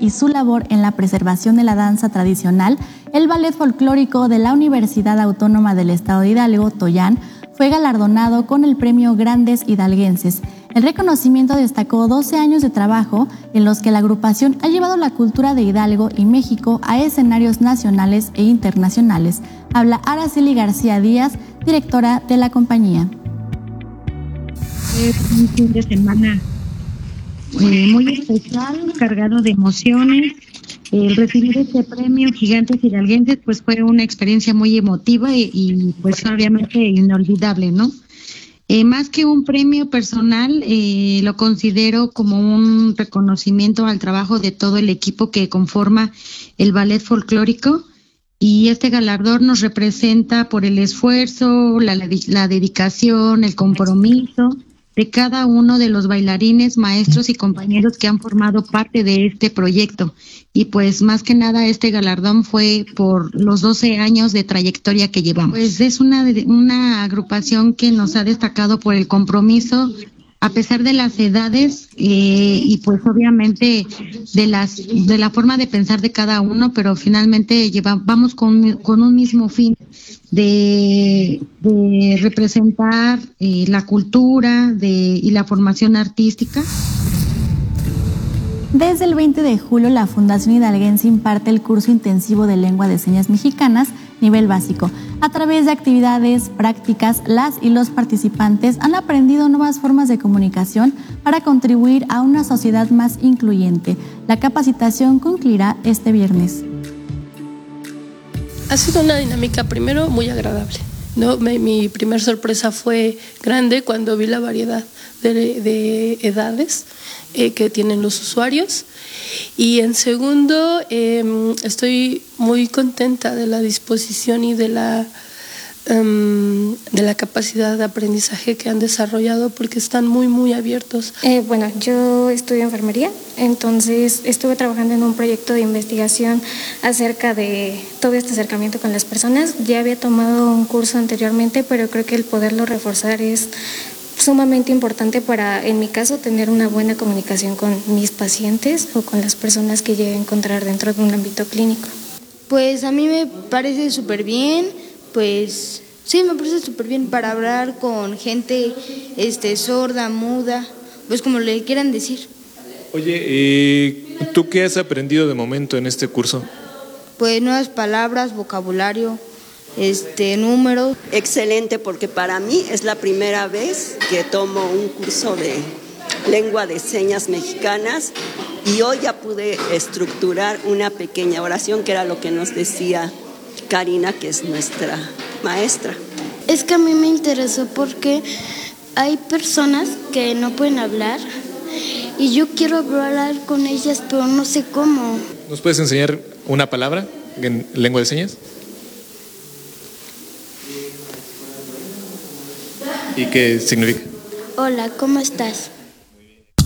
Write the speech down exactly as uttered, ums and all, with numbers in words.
y su labor en la preservación de la danza tradicional, el Ballet Folclórico de la Universidad Autónoma del Estado de Hidalgo, Toyán, fue galardonado con el premio Grandes Hidalguenses. El reconocimiento destacó doce años de trabajo en los que la agrupación ha llevado la cultura de Hidalgo y México a escenarios nacionales e internacionales. Habla Araceli García Díaz, directora de la compañía. Es un fin de semana eh, muy especial, cargado de emociones. El recibir este premio Gigantes Hidalguenses pues fue una experiencia muy emotiva y, y pues obviamente inolvidable, ¿no? Eh, más que un premio personal, eh, lo considero como un reconocimiento al trabajo de todo el equipo que conforma el ballet folclórico, y este galardón nos representa por el esfuerzo, la, la, la dedicación, el compromiso de cada uno de los bailarines, maestros y compañeros que han formado parte de este proyecto. Y pues más que nada este galardón fue por los doce años de trayectoria que llevamos. Pues es una, una agrupación que nos ha destacado por el compromiso, a pesar de las edades eh, y pues obviamente de las de la forma de pensar de cada uno, pero finalmente lleva, vamos con, con un mismo fin de, de representar eh, la cultura de, y la formación artística. Desde el veinte de julio, la Fundación Hidalguense imparte el curso intensivo de lengua de señas mexicanas, nivel básico. A través de actividades prácticas, las y los participantes han aprendido nuevas formas de comunicación para contribuir a una sociedad más incluyente. La capacitación concluirá este viernes. Ha sido una dinámica, primero, muy agradable, ¿no? Mi, mi primer sorpresa fue grande cuando vi la variedad de, de edades eh, que tienen los usuarios. Y en segundo, eh, estoy muy contenta de la disposición y de la, um, de la capacidad de aprendizaje que han desarrollado, porque están muy, muy abiertos. Eh, bueno, yo estudio enfermería, entonces estuve trabajando en un proyecto de investigación acerca de todo este acercamiento con las personas. Ya había tomado un curso anteriormente, pero creo que el poderlo reforzar es sumamente importante para, en mi caso, tener una buena comunicación con mis pacientes o con las personas que llegue a encontrar dentro de un ámbito clínico. Pues a mí me parece súper bien, pues sí, me parece súper bien para hablar con gente este, sorda, muda, pues como le quieran decir. Oye, eh, ¿tú qué has aprendido de momento en este curso? Pues nuevas palabras, vocabulario, este, números. Excelente, porque para mí es la primera vez que tomo un curso de lengua de señas mexicanas y hoy ya pude estructurar una pequeña oración, que era lo que nos decía Karina, que es nuestra maestra. Es que a mí me interesó porque hay personas que no pueden hablar y yo quiero hablar con ellas, pero no sé cómo. ¿Nos puedes enseñar una palabra en lengua de señas? ¿Y qué significa? Hola, ¿cómo estás?